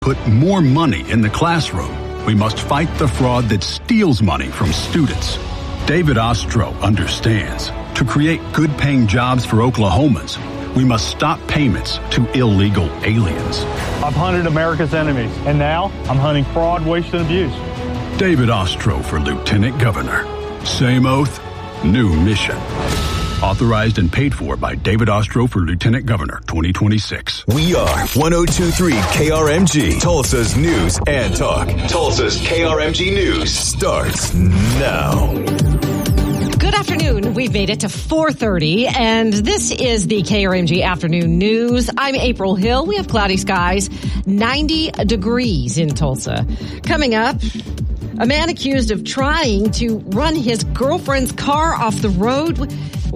Put more money in the classroom. We must fight the fraud that steals money from students. David Ostro understands. To create good-paying jobs for Oklahomans, we must stop payments to illegal aliens. I've hunted America's enemies, and now I'm hunting fraud, waste, and abuse. David Ostro for Lieutenant Governor. Same oath, new mission. Authorized and paid for by David Ostro for Lieutenant Governor 2026. We are 102.3 KRMG, Tulsa's News and Talk. Tulsa's KRMG News starts now. Good afternoon. We've made it to 4:30, and this is the KRMG Afternoon News. I'm April Hill. We have cloudy skies, 90 degrees in Tulsa. Coming up, a man accused of trying to run his girlfriend's car off the road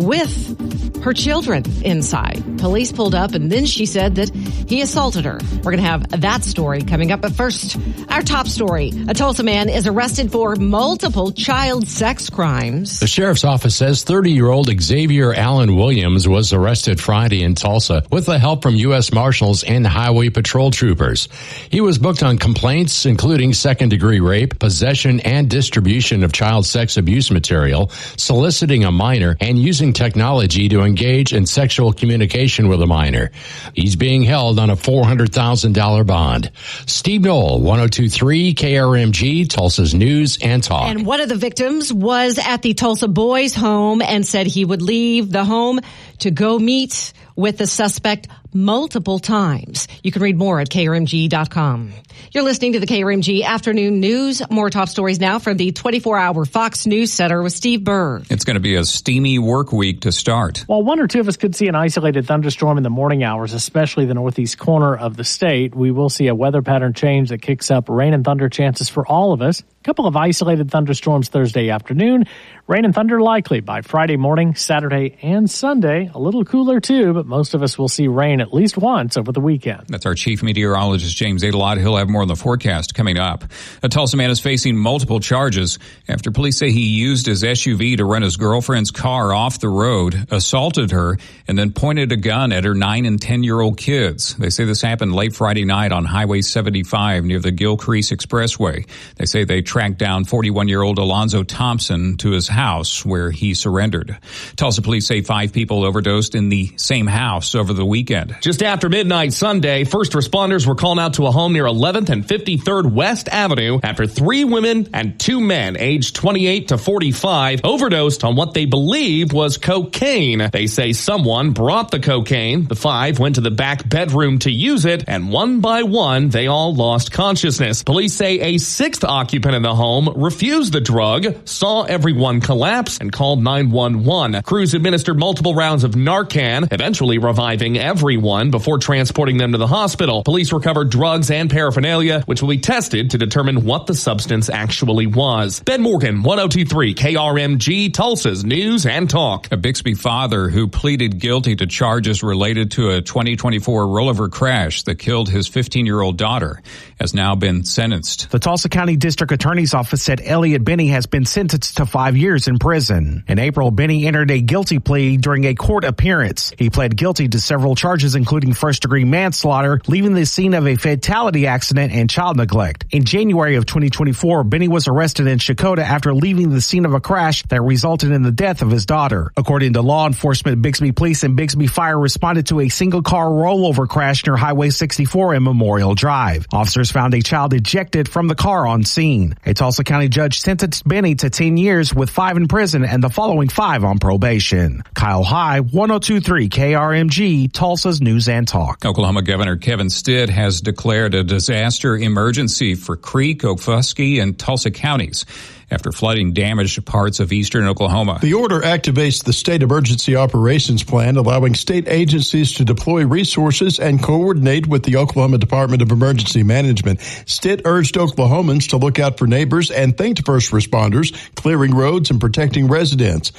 with her children inside. Police pulled up, and then she said that he assaulted her. We're going to have that story coming up. But first, our top story. A Tulsa man is arrested for multiple child sex crimes. The sheriff's office says 30-year-old Xavier Allen Williams was arrested Friday in Tulsa with the help from U.S. Marshals and Highway Patrol troopers. He was booked on complaints including second-degree rape, possession and distribution of child sex abuse material, soliciting a minor, and using technology to engage in sexual communication with a minor. He's being held on a $400,000 bond. Steve Knoll, 102.3 KRMG, Tulsa's News and Talk. And one of the victims was at the Tulsa boys' home and said he would leave the home to go meet with the suspect multiple times. You can read more at KRMG.com. You're listening to the KRMG Afternoon News. More top stories now from the 24-hour Fox News Center with Steve Burr. It's going to be a steamy work week to start. While one or two of us could see an isolated thunderstorm in the morning hours, especially the northeast corner of the state, we will see a weather pattern change that kicks up rain and thunder chances for all of us. A couple of isolated thunderstorms Thursday afternoon. Rain and thunder likely by Friday morning, Saturday, and Sunday. A little cooler too, but most of us will see rain at least once over the weekend. That's our chief meteorologist, James Adelot. He'll have more on the forecast coming up. A Tulsa man is facing multiple charges after police say he used his SUV to run his girlfriend's car off the road, assaulted her, and then pointed a gun at her 9 and 10-year-old kids. They say this happened late Friday night on Highway 75 near the Gilcrease Expressway. They say they tracked down 41-year-old Alonzo Thompson to his house where he surrendered. Tulsa police say 5 people overdosed in the same house over the weekend. Just after midnight Sunday, first responders were called out to a home near 11th and 53rd West Avenue after 3 women and 2 men aged 28 to 45 overdosed on what they believe was cocaine. They say someone brought the cocaine. The 5 went to the back bedroom to use it, and one by one, they all lost consciousness. Police say a 6th occupant in the home refused the drug, saw everyone collapse, and called 911. Crews administered multiple rounds of Narcan, eventually reviving everyone before transporting them to the hospital. Police recovered drugs and paraphernalia, which will be tested to determine what the substance actually was. Ben Morgan, 102.3 KRMG, Tulsa's News and Talk. A Bixby father who pleaded guilty to charges related to a 2024 rollover crash that killed his 15-year-old daughter has now been sentenced. The Tulsa County District Attorney's Office said Elliot Benny has been sentenced to 5 years in prison. In April, Benny entered a guilty plea during a court appearance. He pled guilty to several charges, including first-degree manslaughter, leaving the scene of a fatality accident, and child neglect. In January of 2024, Benny was arrested in Chakotah after leaving the scene of a crash that resulted in the death of his daughter. According to law enforcement, Bixby Police and Bixby Fire responded to a single-car rollover crash near Highway 64 and Memorial Drive. Officers found a child ejected from the car on scene. A Tulsa County judge sentenced Benny to 10 years with 5 in prison and the following 5 on probation. Kyle High, 102.3 KRMG, Tulsa's News and Talk. Oklahoma Governor Kevin Stitt has declared a disaster emergency for Creek, Okfuskee, and Tulsa counties after flooding damaged parts of eastern Oklahoma. The order activates the State Emergency Operations Plan, allowing state agencies to deploy resources and coordinate with the Oklahoma Department of Emergency Management. Stitt urged Oklahomans to look out for neighbors and thank first responders, clearing roads and protecting residents.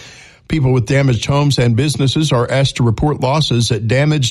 People with damaged homes and businesses are asked to report losses at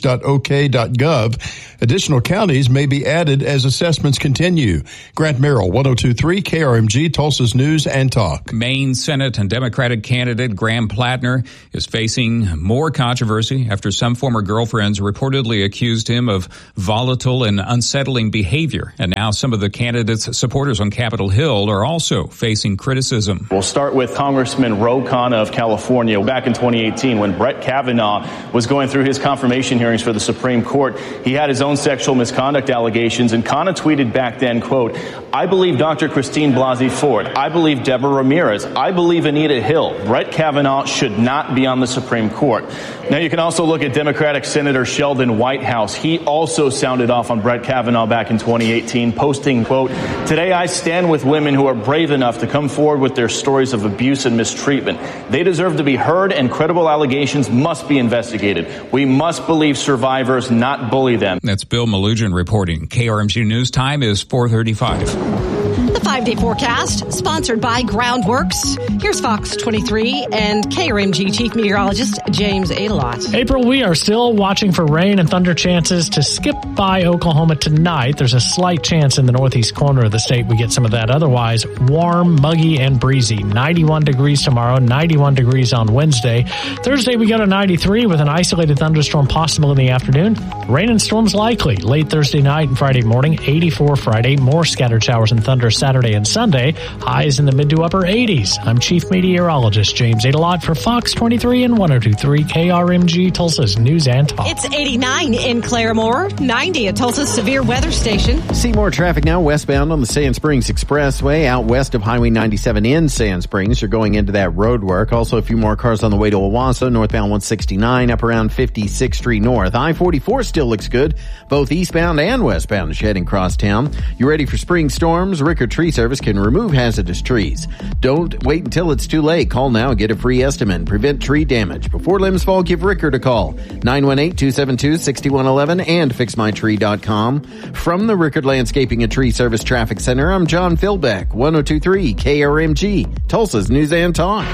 damage.ok.gov. Additional counties may be added as assessments continue. Grant Merrill, 102.3 KRMG, Tulsa's News and Talk. Maine Senate and Democratic candidate Graham Plattner is facing more controversy after some former girlfriends reportedly accused him of volatile and unsettling behavior. And now some of the candidate's supporters on Capitol Hill are also facing criticism. We'll start with Congressman Ro Khanna of California. Back in 2018, when Brett Kavanaugh was going through his confirmation hearings for the Supreme Court, he had his own sexual misconduct allegations, and Khanna tweeted back then, quote, "I believe Dr. Christine Blasey Ford. I believe Deborah Ramirez. I believe Anita Hill. Brett Kavanaugh should not be on the Supreme Court." Now, you can also look at Democratic Senator Sheldon Whitehouse. He also sounded off on Brett Kavanaugh back in 2018, posting, quote, "Today I stand with women who are brave enough to come forward with their stories of abuse and mistreatment. They deserve to be heard, and credible allegations must be investigated. We must believe survivors, not bully them." That's Bill Malugin reporting. KRMG News time is 4:35. The 5-day forecast, sponsored by Groundworks. Here's Fox 23 and KRMG Chief Meteorologist James Adelot. April, we are still watching for rain and thunder chances to skip by Oklahoma tonight. There's a slight chance in the northeast corner of the state we get some of that. Otherwise, warm, muggy, and breezy. 91 degrees tomorrow, 91 degrees on Wednesday. Thursday, we go to 93 with an isolated thunderstorm possible in the afternoon. Rain and storms likely late Thursday night and Friday morning. 84 Friday, more scattered showers and thunder Saturday and Sunday. Highs in the mid to upper 80s. I'm Chief Meteorologist James Adelot for Fox 23 and 102.3 KRMG, Tulsa's News and Talk. It's 89 in Claremore, 90 at Tulsa's severe weather station. See more traffic now westbound on the Sand Springs Expressway out west of Highway 97 in Sand Springs. You're going into that road work. Also a few more cars on the way to Owasso, northbound 169 up around 56th Street North. I-44 still looks good, both eastbound and westbound as you're heading cross town. You ready for spring storms? Rickard Tree Service can remove hazardous trees. Don't wait until it's too late. Call now and get a free estimate and prevent tree damage. Before limbs fall, give Rickard a call. 918-272-6111 and fixmytree.com. From the Rickard Landscaping and Tree Service Traffic Center, I'm John Philbeck, 102.3 KRMG, Tulsa's News and Talk.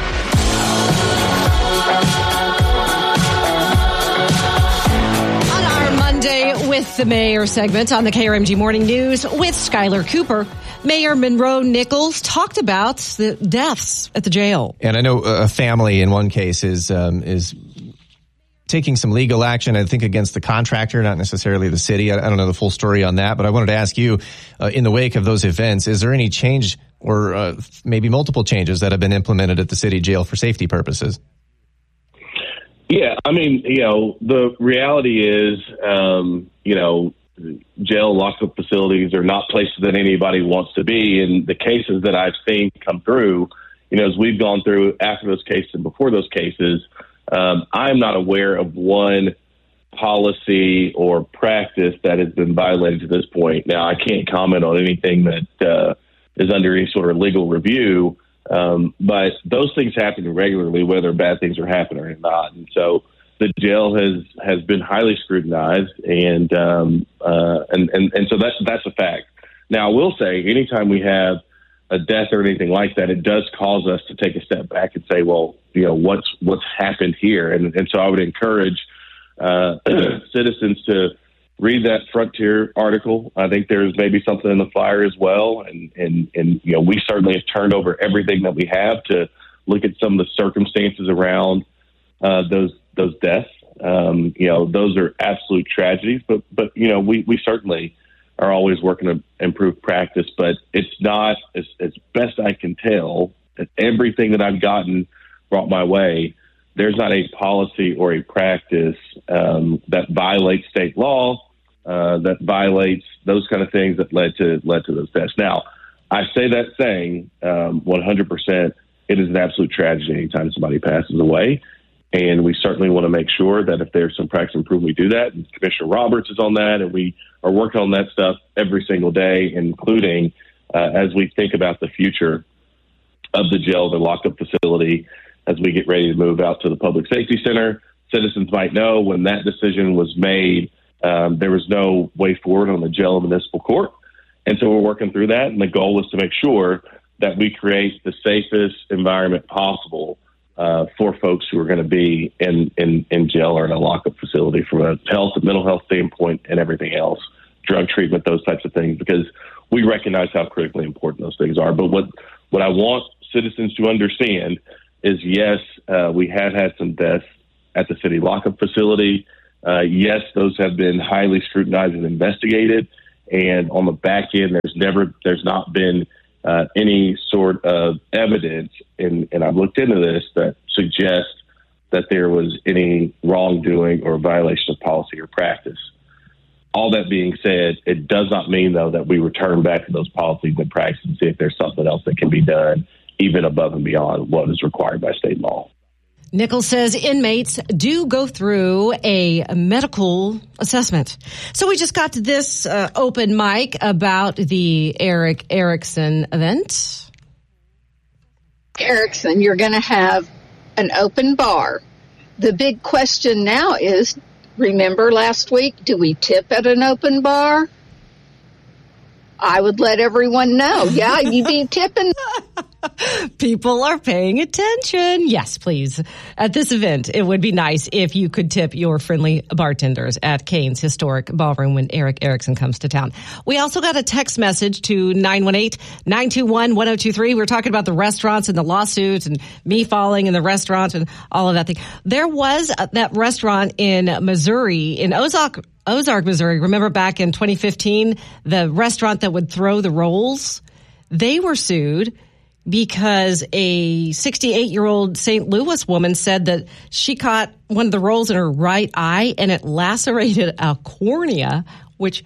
With the Mayor segment on the KRMG Morning News with Skylar Cooper. Mayor Monroe Nichols talked about the deaths at the jail. And I know a family in one case is taking some legal action, I think, against the contractor, not necessarily the city. I don't know the full story on that, but I wanted to ask you, in the wake of those events, is there any change or maybe multiple changes that have been implemented at the city jail for safety purposes? Yeah, I mean, the reality is, jail lockup facilities are not places that anybody wants to be. And the cases that I've seen come through, as we've gone through after those cases and before those cases, I'm not aware of one policy or practice that has been violated to this point. Now, I can't comment on anything that is under any sort of legal review. But those things happen regularly, whether bad things are happening or not. And so the jail has been highly scrutinized, and so that's a fact. Now, I will say, anytime we have a death or anything like that, it does cause us to take a step back and say, well, what's happened here? And so I would encourage citizens to read that Frontier article. I think there's maybe something in the flyer as well. And we certainly have turned over everything that we have to look at some of the circumstances around those deaths. Those are absolute tragedies, but we certainly are always working to improve practice, but it's not, as best I can tell, that everything that I've gotten brought my way, there's not a policy or a practice that violates state law, that violates those kind of things that led to those deaths. Now, I say that saying 100%, it is an absolute tragedy anytime somebody passes away. And we certainly want to make sure that if there's some practice improvement, we do that. And Commissioner Roberts is on that, and we are working on that stuff every single day, including as we think about the future of the jail, the lockup facility, as we get ready to move out to the Public Safety Center. Citizens might know when that decision was made, there was no way forward on the jail and municipal court. And so we're working through that. And the goal is to make sure that we create the safest environment possible for folks who are going to be in jail or in a lockup facility from a mental health standpoint and everything else, drug treatment, those types of things, because we recognize how critically important those things are. But what I want citizens to understand is, yes, we have had some deaths at the city lockup facility. Yes, those have been highly scrutinized and investigated. And on the back end, there's not been any sort of evidence, and I've looked into this, that suggests that there was any wrongdoing or violation of policy or practice. All that being said, it does not mean, though, that we return back to those policies and practices and see if there's something else that can be done, even above and beyond what is required by state law. Nichols says inmates do go through a medical assessment. So we just got to this open mic about the Eric Erickson event. Erickson, you're going to have an open bar. The big question now is, remember last week, do we tip at an open bar? I would let everyone know. Yeah, you be tipping. People are paying attention. Yes, please. At this event, it would be nice if you could tip your friendly bartenders at Kane's Historic Ballroom when Eric Erickson comes to town. We also got a text message to 918-921-1023. We're talking about the restaurants and the lawsuits and me falling in the restaurant and all of that thing. There was that restaurant in Missouri, in Ozark, Missouri. Remember back in 2015, the restaurant that would throw the rolls? They were sued because a 68-year-old St. Louis woman said that she caught one of the rolls in her right eye and it lacerated a cornea, which,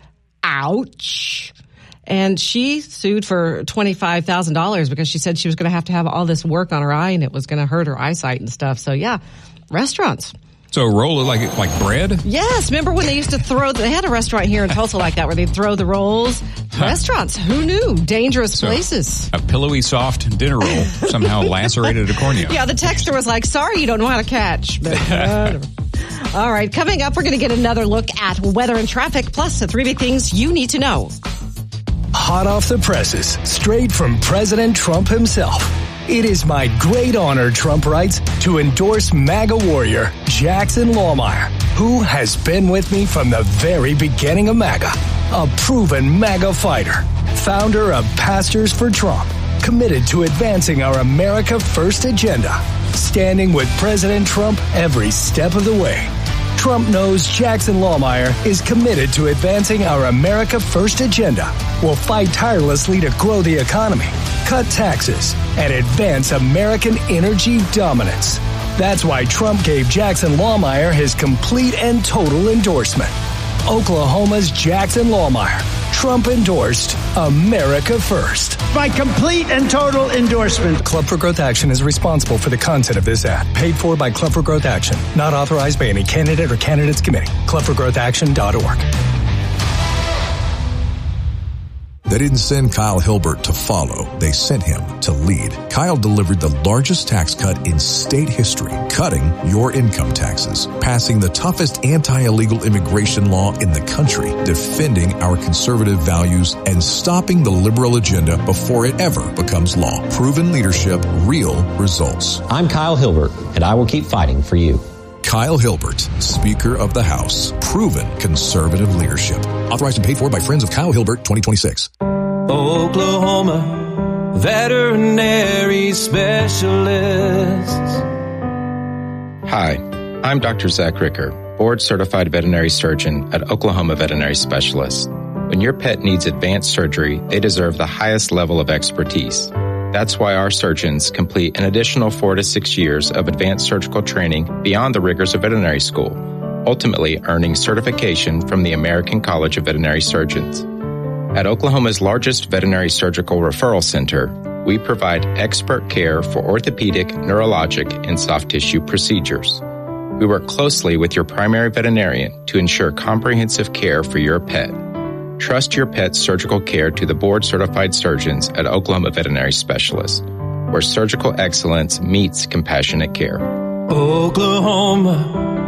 ouch. And she sued for $25,000 because she said she was going to have all this work on her eye and it was going to hurt her eyesight and stuff. So, yeah, restaurants. So roll it like bread? Yes. Remember when they used to they had a restaurant here in Tulsa like that where they'd throw the rolls? Restaurants. Who knew? Dangerous places. A pillowy, soft dinner roll somehow lacerated a cornea. Yeah, the texter was like, sorry you don't know how to catch. But, all right. Coming up, we're going to get another look at weather and traffic, plus the 3 big things you need to know. Hot off the presses, straight from President Trump himself. It is my great honor, Trump writes, to endorse MAGA warrior Jackson Lohmeyer, who has been with me from the very beginning of MAGA. A proven MAGA fighter, founder of Pastors for Trump, committed to advancing our America First agenda, standing with President Trump every step of the way. Trump knows Jackson Lohmeyer is committed to advancing our America First agenda. We'll fight tirelessly to grow the economy, cut taxes, and advance American energy dominance. That's why Trump gave Jackson Lohmeyer his complete and total endorsement. Oklahoma's Jackson Lohmeyer, Trump endorsed America First. My complete and total endorsement. Club for Growth Action is responsible for the content of this ad. Paid for by Club for Growth Action. Not authorized by any candidate or candidates committee. Clubforgrowthaction.org. They didn't send Kyle Hilbert to follow. They sent him to lead. Kyle delivered the largest tax cut in state history, cutting your income taxes, passing the toughest anti-illegal immigration law in the country, defending our conservative values, and stopping the liberal agenda before it ever becomes law. Proven leadership, real results. I'm Kyle Hilbert, and I will keep fighting for you. Kyle Hilbert, Speaker of the House. Proven conservative leadership. Authorized and paid for by Friends of Kyle Hilbert, 2026. Oklahoma Veterinary Specialists. Hi, I'm Dr. Zach Ricker, board-certified veterinary surgeon at Oklahoma Veterinary Specialists. When your pet needs advanced surgery, they deserve the highest level of expertise. That's why our surgeons complete an additional 4 to 6 years of advanced surgical training beyond the rigors of veterinary school, ultimately earning certification from the American College of Veterinary Surgeons. At Oklahoma's largest veterinary surgical referral center, we provide expert care for orthopedic, neurologic, and soft tissue procedures. We work closely with your primary veterinarian to ensure comprehensive care for your pet. Trust your pet's surgical care to the board-certified surgeons at Oklahoma Veterinary Specialists, where surgical excellence meets compassionate care. Oklahoma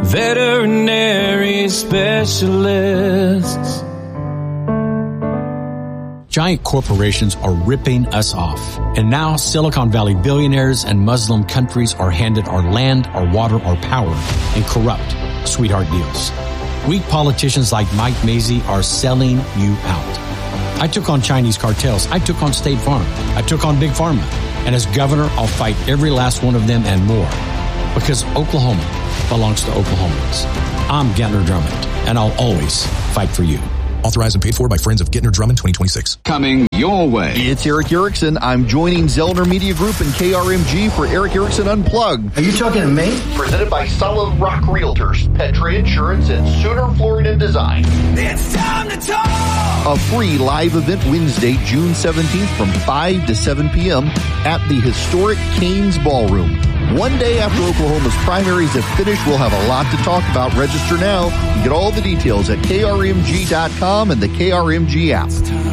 Veterinary Specialists. Giant corporations are ripping us off. And now Silicon Valley billionaires and Muslim countries are handed our land, our water, our power in corrupt sweetheart deals. Weak politicians like Mike Mazzei are selling you out. I took on Chinese cartels. I took on State Farm. I took on Big Pharma. And as governor, I'll fight every last one of them and more. Because Oklahoma belongs to Oklahomans. I'm Gentner Drummond, and I'll always fight for you. Authorized and paid for by Friends of Gentner Drummond 2026. Coming your way. It's Eric Erickson. I'm joining Zellner Media Group and KRMG for Eric Erickson Unplugged. Are you talking to me? Presented by Solid Rock Realtors, Petrie Insurance, and Sooner Florida Design. It's time to talk! A free live event Wednesday, June 17th from 5 to 7 p.m. at the historic Caines Ballroom. One day after Oklahoma's primaries have finished, we'll have a lot to talk about. Register now. You get all the details at krmg.com and the KRMG app.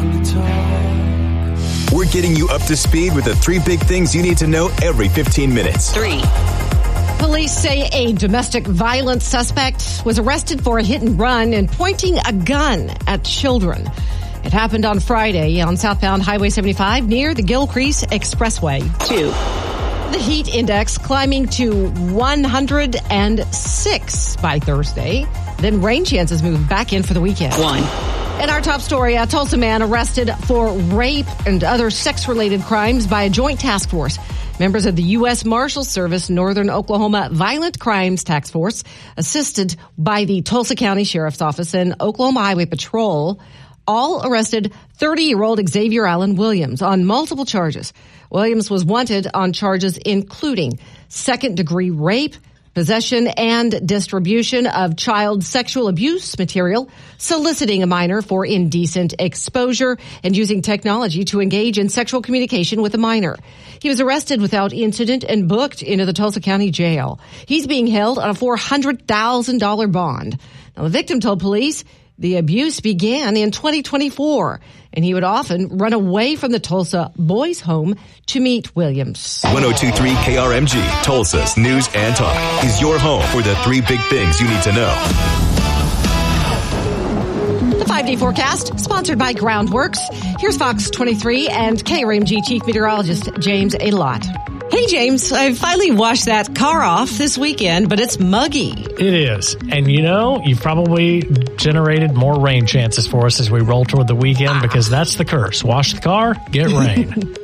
We're getting you up to speed with the 3 big things you need to know every 15 minutes. 3. Police say a domestic violence suspect was arrested for a hit and run and pointing a gun at children. It happened on Friday on southbound Highway 75 near the Gilcrease Expressway. 2. The heat index climbing to 106 by Thursday. Then rain chances move back in for the weekend. 1. In our top story, a Tulsa man arrested for rape and other sex-related crimes by a joint task force. Members of the U.S. Marshals Service Northern Oklahoma Violent Crimes Task Force, assisted by the Tulsa County Sheriff's Office and Oklahoma Highway Patrol, all arrested 30-year-old Xavier Allen Williams on multiple charges. Williams was wanted on charges including second-degree rape, possession and distribution of child sexual abuse material, soliciting a minor for indecent exposure, and using technology to engage in sexual communication with a minor. He was arrested without incident and booked into the Tulsa County Jail. He's being held on a $400,000 bond. Now, the victim told police the abuse began in 2024, and he would often run away from the Tulsa boys' home to meet Williams. 102.3 KRMG, Tulsa's News and Talk, is your home for the 3 big things you need to know. The 5-day forecast, sponsored by Groundworks. Here's Fox 23 and KRMG Chief Meteorologist James Adelot. Hey, James, I finally washed that car off this weekend, but it's muggy. It is. And you've probably generated more rain chances for us as we roll toward the weekend because that's the curse. Wash the car, get rain.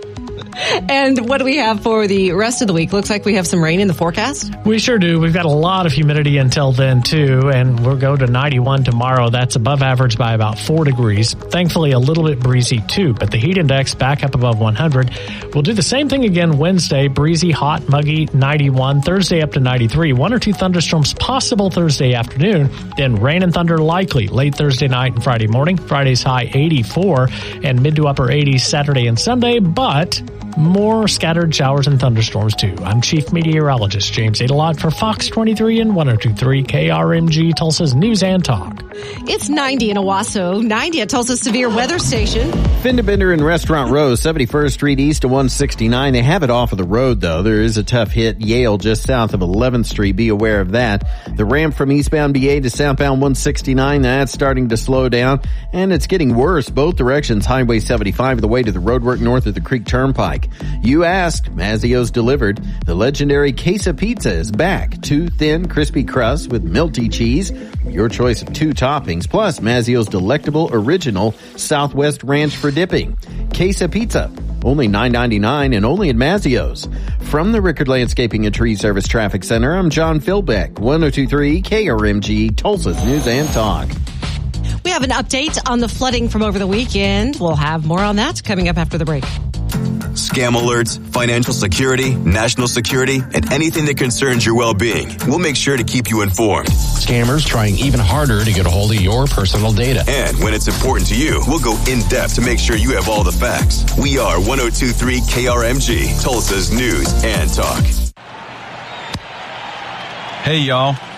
And what do we have for the rest of the week? Looks like we have some rain in the forecast. We sure do. We've got a lot of humidity until then, too, and we'll go to 91 tomorrow. That's above average by about 4 degrees. Thankfully, a little bit breezy, too, but the heat index back up above 100. We'll do the same thing again Wednesday. Breezy, hot, muggy, 91. Thursday up to 93. 1 or 2 thunderstorms possible Thursday afternoon. Then rain and thunder likely late Thursday night and Friday morning. Friday's high 84 and mid to upper 80s Saturday and Sunday, but more scattered showers and thunderstorms, too. I'm Chief Meteorologist James Adelot for Fox 23 and 102.3 KRMG, Tulsa's News and Talk. It's 90 in Owasso, 90 at Tulsa's Severe Weather Station. Fender Bender and Restaurant Row, 71st Street East to 169. They have it off of the road, though. There is a tough hit. Yale just south of 11th Street. Be aware of that. The ramp from eastbound BA to southbound 169, that's starting to slow down, and it's getting worse both directions. Highway 75 the way to the roadwork north of the Creek Turnpike. You asked, Mazzio's delivered. The legendary Queso Pizza is back. 2 thin, crispy crusts with melty cheese. Your choice of 2 toppings, plus Mazzio's delectable original Southwest Ranch for dipping. Queso Pizza, only $9.99 and only at Mazzio's. From the Rickard Landscaping and Tree Service Traffic Center, I'm John Philbeck, 102.3 KRMG, Tulsa's News and Talk. We have an update on the flooding from over the weekend. We'll have more on that coming up after the break. Scam alerts, financial security, national security, and anything that concerns your well-being. We'll make sure to keep you informed. Scammers trying even harder to get a hold of your personal data. And when it's important to you, we'll go in-depth to make sure you have all the facts. We are 102.3 KRMG, Tulsa's News and Talk. Hey, y'all.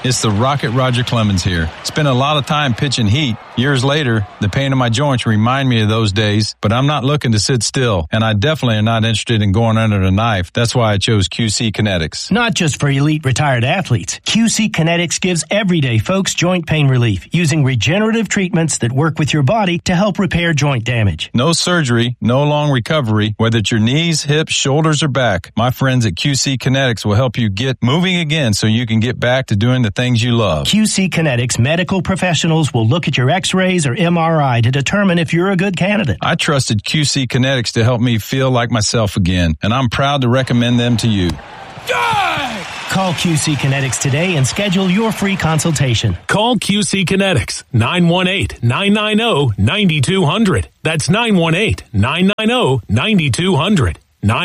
It's the Rocket Roger Clemens here. Spent a lot of time pitching heat. Years later, the pain in my joints remind me of those days, but I'm not looking to sit still, and I definitely am not interested in going under the knife. That's why I chose QC Kinetics. Not just for elite retired athletes. QC Kinetics gives everyday folks joint pain relief using regenerative treatments that work with your body to help repair joint damage. No surgery, no long recovery, whether it's your knees, hips, shoulders, or back. My friends at QC Kinetics will help you get moving again so you can get back to doing the things you love. QC Kinetics medical professionals will look at your x-rays or MRI to determine if you're a good candidate. I trusted QC Kinetics to help me feel like myself again, and I'm proud to recommend them to you. Call QC Kinetics today and schedule your free consultation. Call QC Kinetics, 918-990-9200. That's 918-990-9200.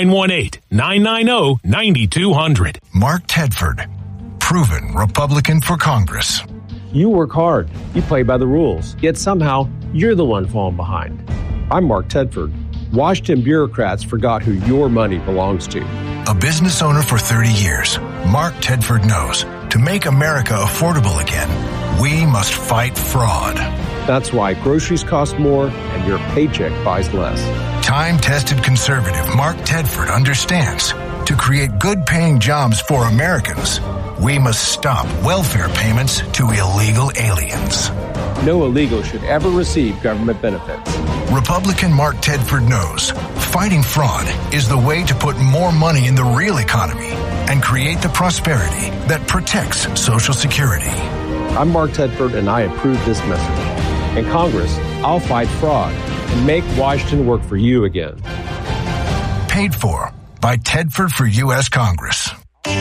918-990-9200. Mark Tedford, proven Republican for Congress. You work hard, you play by the rules, yet somehow you're the one falling behind. I'm Mark Tedford. Washington bureaucrats forgot who your money belongs to. A business owner for 30 years, Mark Tedford knows to make America affordable again, we must fight fraud. That's why groceries cost more and your paycheck buys less. Time-tested conservative Mark Tedford understands to create good-paying jobs for Americans, we must stop welfare payments to illegal aliens. No illegal should ever receive government benefits. Republican Mark Tedford knows fighting fraud is the way to put more money in the real economy and create the prosperity that protects Social Security. I'm Mark Tedford, and I approve this message. In Congress, I'll fight fraud and make Washington work for you again. Paid for by Tedford for U.S. Congress.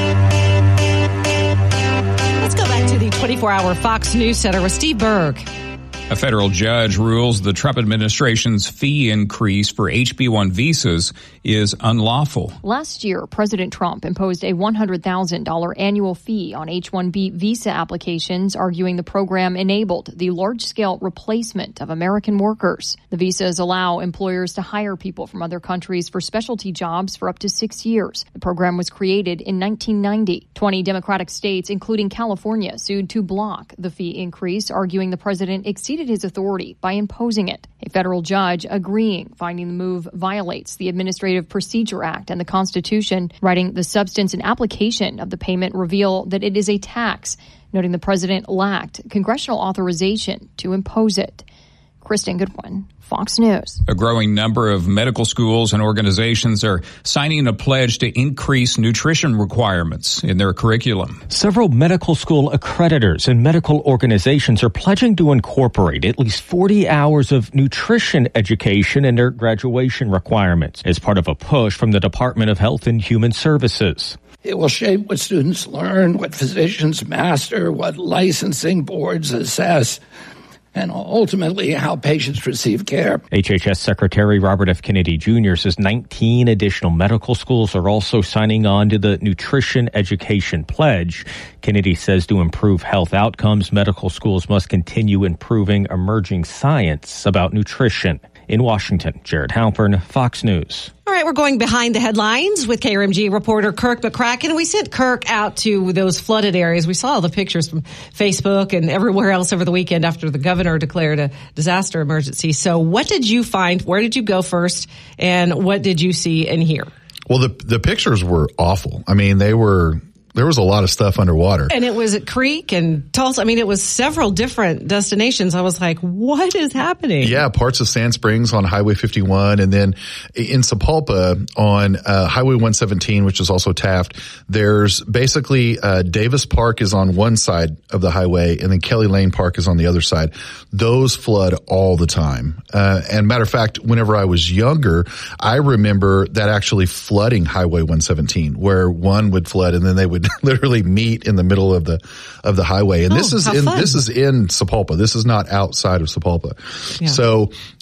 Let's go back to the 24-hour Fox News Center with Steve Berg. A federal judge rules the Trump administration's fee increase for HB-1 visas is unlawful. Last year, President Trump imposed a $100,000 annual fee on H-1B visa applications, arguing the program enabled the large-scale replacement of American workers. The visas allow employers to hire people from other countries for specialty jobs for up to 6 years. The program was created in 1990. 20 Democratic states, including California, sued to block the fee increase, arguing the president exceeded his authority by imposing it. A federal judge agreeing, finding the move violates the Administrative Procedure Act and the Constitution, writing the substance and application of the payment reveal that it is a tax, noting the president lacked congressional authorization to impose it. Kristen Goodwin, Fox News. A growing number of medical schools and organizations are signing a pledge to increase nutrition requirements in their curriculum. Several medical school accreditors and medical organizations are pledging to incorporate at least 40 hours of nutrition education in their graduation requirements as part of a push from the Department of Health and Human Services. It will shape what students learn, what physicians master, what licensing boards assess, and ultimately how patients receive care. HHS Secretary Robert F. Kennedy Jr. says 19 additional medical schools are also signing on to the Nutrition Education Pledge. Kennedy says to improve health outcomes, medical schools must continue improving emerging science about nutrition. In Washington, Jared Halpern, Fox News. All right, we're going behind the headlines with KRMG reporter Kirk McCracken. We sent Kirk out to those flooded areas. We saw all the pictures from Facebook and everywhere else over the weekend after the governor declared a disaster emergency. So what did you find? Where did you go first? And what did you see and hear? Well, the pictures were awful. I mean, there was a lot of stuff underwater. And it was at Creek and Tulsa. I mean, it was several different destinations. I was like, what is happening? Yeah, parts of Sand Springs on Highway 51. And then in Sapulpa on Highway 117, which is also Taft, there's basically Davis Park is on one side of the highway, and then Kelly Lane Park is on the other side. Those flood all the time. And matter of fact, whenever I was younger, I remember that actually flooding Highway 117, where one would flood and then they would literally meet in the middle of the highway. And this is in Sapulpa. This is not outside of Sapulpa. Yeah. So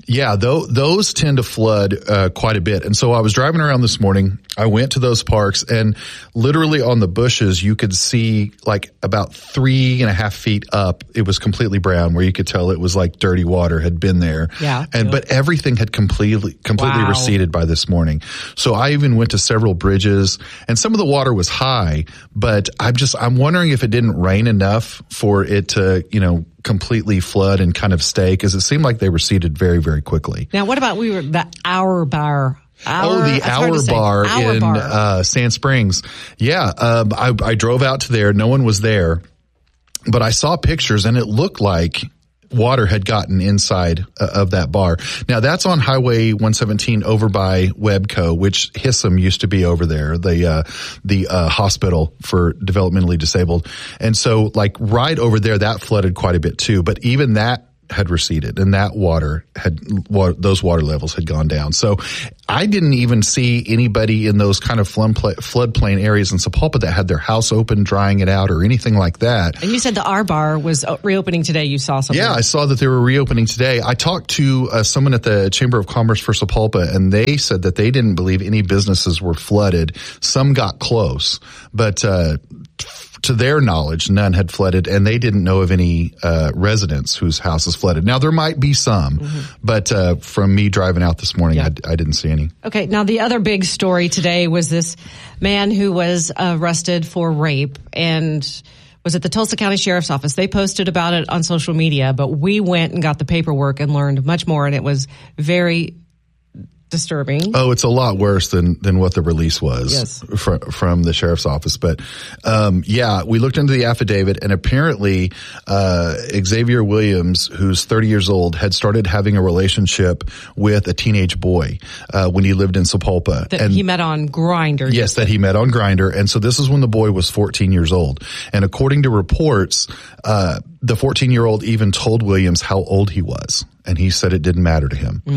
Yeah, those tend to flood quite a bit. And so I was driving around this morning. I went to those parks, and literally on the bushes, you could see like about 3.5 feet up. It was completely brown, where you could tell it was like dirty water had been there. Yeah. But everything had completely Wow. receded by this morning. So I even went to several bridges, and some of the water was high, but I'm wondering if it didn't rain enough for it to, completely flood and kind of stay, because it seemed like they receded very, very quickly. Now, what about the Hour Bar? The Hour Bar in Sand Springs. Yeah, I drove out to there. No one was there, but I saw pictures, and it looked like water had gotten inside of that bar. Now that's on Highway 117 over by Webco, which HISM used to be over there, the hospital for developmentally disabled. And so like right over there, that flooded quite a bit too. But even that had receded, and that those water levels had gone down. So I didn't even see anybody in those kind of floodplain areas in Sapulpa that had their house open, drying it out or anything like that. And you said the R Bar was reopening today. You saw something. Yeah, I saw that they were reopening today. I talked to someone at the Chamber of Commerce for Sapulpa, and they said that they didn't believe any businesses were flooded. Some got close, but to their knowledge, none had flooded, and they didn't know of any residents whose houses flooded. Now, there might be some, but from me driving out this morning, I didn't see any. Okay, now the other big story today was this man who was arrested for rape and was at the Tulsa County Sheriff's Office. They posted about it on social media, but we went and got the paperwork and learned much more, and it was very disturbing. Oh, it's a lot worse than what the release was from the sheriff's office. But, we looked into the affidavit, and apparently, Xavier Williams, who's 30 years old, had started having a relationship with a teenage boy, when he lived in Sapulpa. That he met on Grindr. Yes, that he met on Grindr. And so this is when the boy was 14 years old. And according to reports, the 14-year-old even told Williams how old he was. And he said it didn't matter to him.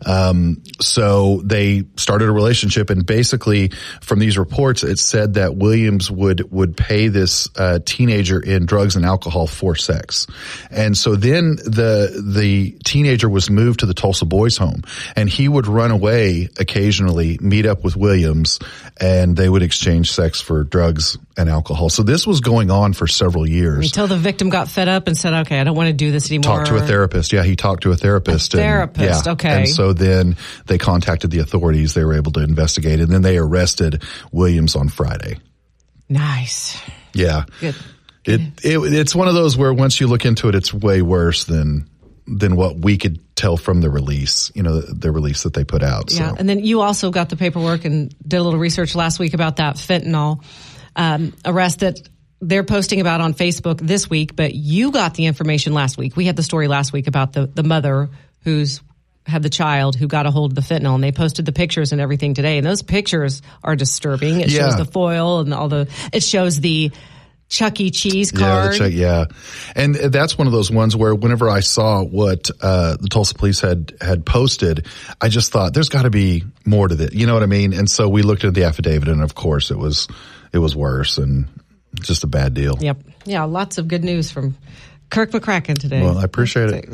So they started a relationship, and basically from these reports, it said that Williams would pay this teenager in drugs and alcohol for sex. And so then the teenager was moved to the Tulsa Boys Home, and he would run away occasionally, meet up with Williams, and they would exchange sex for drugs and alcohol. So this was going on for several years. Until the victim got fed up and said, okay, I don't want to do this anymore. Talked to a therapist. Yeah, he talked to a therapist. Okay. And so then they contacted the authorities. They were able to investigate, and then they arrested Williams on Friday. Nice. Yeah. Good. It's one of those where once you look into it, it's way worse than what we could tell from the release, the release that they put out. Yeah. So. And then you also got the paperwork and did a little research last week about that fentanyl arrest that they're posting about on Facebook this week, but you got the information last week. We had the story last week about the mother who's had the child who got a hold of the fentanyl, and they posted the pictures and everything today. And those pictures are disturbing. It shows the foil and it shows the Chuck E. Cheese card. And that's one of those ones where whenever I saw what the Tulsa police had posted, I just thought there's got to be more to this. You know what I mean? And so we looked at the affidavit, and of course it was worse and just a bad deal. Yep. Yeah, lots of good news from Kirk McCracken today. Well, I appreciate it.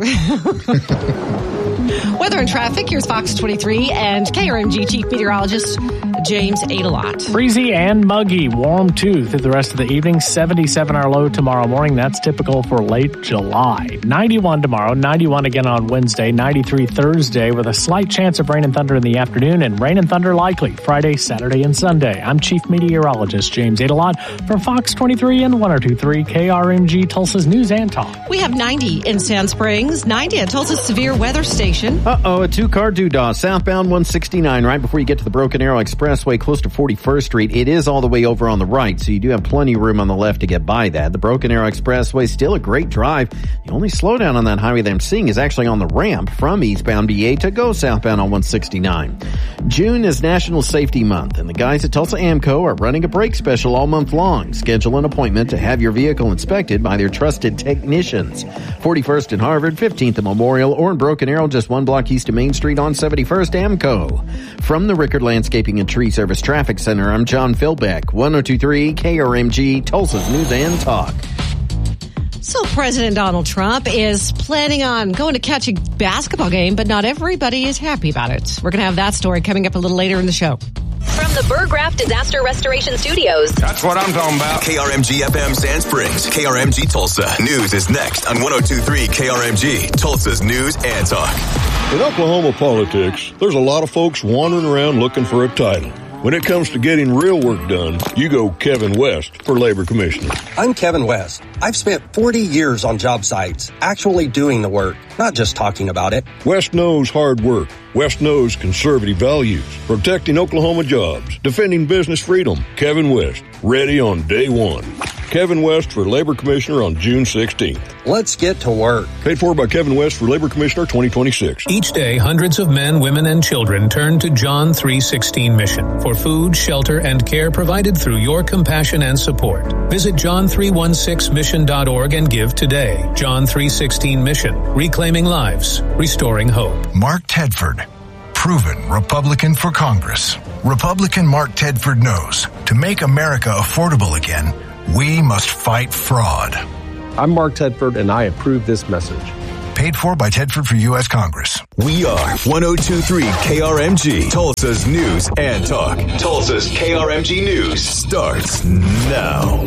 Weather and traffic. Here's Fox 23 and KRMG Chief Meteorologist James Adelot. Breezy and muggy, warm too through the rest of the evening. 77 our low tomorrow morning. That's typical for late July. 91 tomorrow, 91 again on Wednesday, 93 Thursday with a slight chance of rain and thunder in the afternoon, and rain and thunder likely Friday, Saturday, and Sunday. I'm Chief Meteorologist James Adelot for Fox 23 and 102.3 KRMG Tulsa's News and Talk. We have 90 in Sand Springs, 90 at Tulsa's Severe Weather Station. A two-car doodah southbound 169 right before you get to the Broken Arrow Expressway close to 41st Street. It is all the way over on the right, so you do have plenty of room on the left to get by that. The Broken Arrow Expressway, still a great drive. The only slowdown on that highway that I'm seeing is actually on the ramp from eastbound BA to go southbound on 169. June is National Safety Month, and the guys at Tulsa AMCO are running a brake special all month long. Schedule an appointment to have your vehicle inspected by their trusted technicians. 41st and Harvard, 15th and Memorial, or in Broken Arrow, just one block east of Main Street on 71st AMCO. From the Rickard Landscaping and Tree Service Traffic Center, I'm John Philbeck, 102.3 KRMG, Tulsa's News and Talk. So President Donald Trump is planning on going to catch a basketball game, but not everybody is happy about it. We're going to have that story coming up a little later in the show. From the Burgraft Disaster Restoration Studios. That's what I'm talking about. KRMG FM Sand Springs, KRMG Tulsa. News is next on 102.3 KRMG, Tulsa's News and Talk. In Oklahoma politics, there's a lot of folks wandering around looking for a title. When it comes to getting real work done, you go Kevin West for Labor Commissioner. I'm Kevin West. I've spent 40 years on job sites, actually doing the work, not just talking about it. West knows hard work. West knows conservative values, protecting Oklahoma jobs, defending business freedom. Kevin West, ready on day one. Kevin West for Labor Commissioner on June 16th. Let's get to work. Paid for by Kevin West for Labor Commissioner 2026. Each day, hundreds of men, women, and children turn to John 3:16 Mission for food, shelter, and care provided through your compassion and support. Visit john316mission.org and give today. John 3:16 Mission, reclaiming lives, restoring hope. Mark Tedford, proven Republican for Congress. Republican Mark Tedford knows to make America affordable again, we must fight fraud. I'm Mark Tedford, and I approve this message. Paid for by Tedford for U.S. Congress. We are 102.3 KRMG, Tulsa's News and Talk. Tulsa's KRMG News starts now.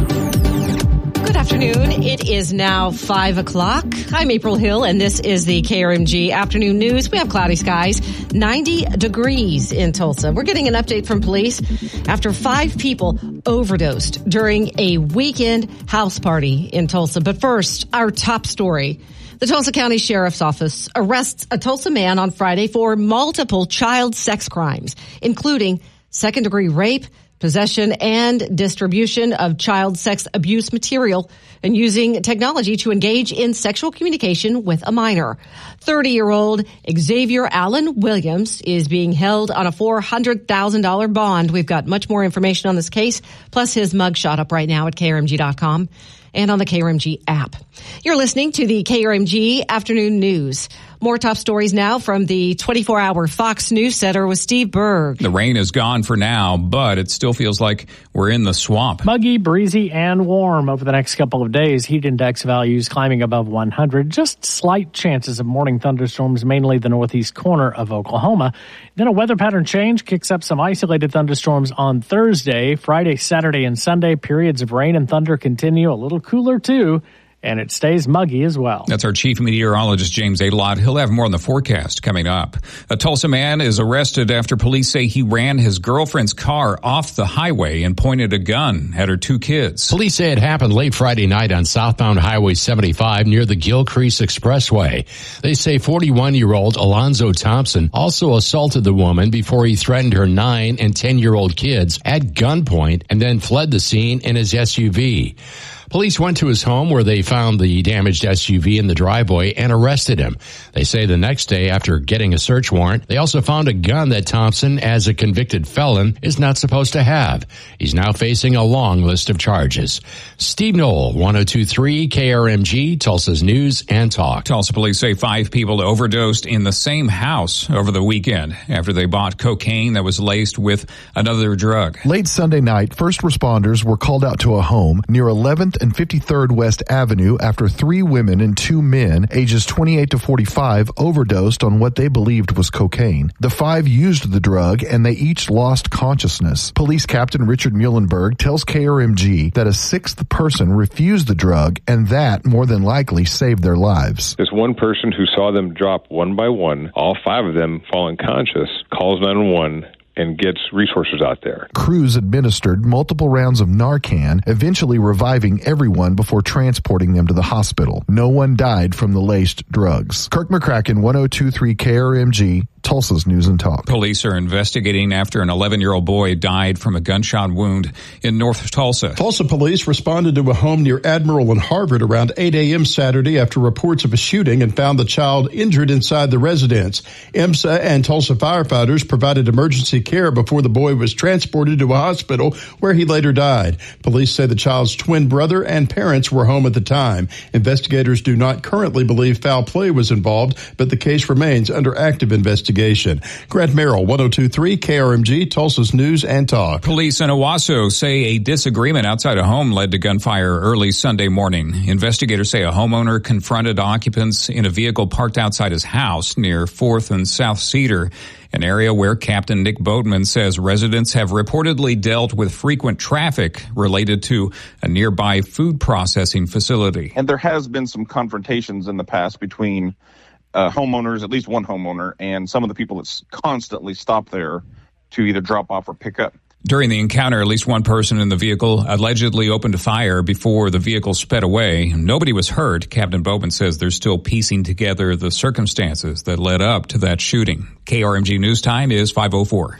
Good afternoon. It is now 5 o'clock. I'm April Hill, and this is the KRMG Afternoon News. We have cloudy skies, 90 degrees in Tulsa. We're getting an update from police after 5 people overdosed during a weekend house party in Tulsa. But first, our top story. The Tulsa County Sheriff's Office arrests a Tulsa man on Friday for multiple child sex crimes, including second-degree rape, possession and distribution of child sex abuse material, and using technology to engage in sexual communication with a minor. 30-year-old Xavier Allen Williams is being held on a $400,000 bond. We've got much more information on this case, plus his mugshot up right now at KRMG.com and on the KRMG app. You're listening to the KRMG Afternoon News. More top stories now from the 24-hour Fox News Center with Steve Berg. The rain is gone for now, but it still feels like we're in the swamp. Muggy, breezy, and warm over the next couple of days. Heat index values climbing above 100. Just slight chances of morning thunderstorms, mainly the northeast corner of Oklahoma. Then a weather pattern change kicks up some isolated thunderstorms on Thursday. Friday, Saturday, and Sunday, periods of rain and thunder continue. A little cooler, too. And it stays muggy as well. That's our chief meteorologist, James Adelot. He'll have more on the forecast coming up. A Tulsa man is arrested after police say he ran his girlfriend's car off the highway and pointed a gun at her 2 kids. Police say it happened late Friday night on southbound Highway 75 near the Gilcrease Expressway. They say 41-year-old Alonzo Thompson also assaulted the woman before he threatened her 9 and 10-year-old kids at gunpoint and then fled the scene in his SUV. Police went to his home where they found the damaged SUV in the driveway and arrested him. They say the next day, after getting a search warrant, they also found a gun that Thompson, as a convicted felon, is not supposed to have. He's now facing a long list of charges. Steve Knoll, 102.3 KRMG, Tulsa's News and Talk. Tulsa police say 5 people overdosed in the same house over the weekend after they bought cocaine that was laced with another drug. Late Sunday night, first responders were called out to a home near 11th and 53rd West Avenue after 3 women and 2 men, ages 28 to 45, overdosed on what they believed was cocaine. The 5 used the drug, and they each lost consciousness. Police Captain Richard Muhlenberg tells KRMG that a 6th person refused the drug, and that more than likely saved their lives. This one person who saw them drop one by one, all 5 of them fall unconscious, calls 911, and gets resources out there. Crews administered multiple rounds of Narcan, eventually reviving everyone before transporting them to the hospital. No one died from the laced drugs. Kirk McCracken, 102.3 KRMG, Tulsa's News and Talk. Police are investigating after an 11-year-old boy died from a gunshot wound in North Tulsa. Tulsa police responded to a home near Admiral and Harvard around 8 a.m. Saturday after reports of a shooting and found the child injured inside the residence. IMSA and Tulsa firefighters provided emergency care before the boy was transported to a hospital where he later died. Police say the child's twin brother and parents were home at the time. Investigators do not currently believe foul play was involved, but the case remains under active investigation. investigation. Grant Merrill, 102.3 KRMG, Tulsa's News and Talk. Police in Owasso say a disagreement outside a home led to gunfire early Sunday morning. Investigators say a homeowner confronted occupants in a vehicle parked outside his house near 4th and South Cedar, an area where Captain Nick Boatman says residents have reportedly dealt with frequent traffic related to a nearby food processing facility. And there has been some confrontations in the past between homeowners, at least one homeowner, and some of the people that constantly stop there to either drop off or pick up. During the encounter, at least one person in the vehicle allegedly opened fire before the vehicle sped away. Nobody was hurt. Captain Boatman says they're still piecing together the circumstances that led up to that shooting. KRMG News Time is 5:04.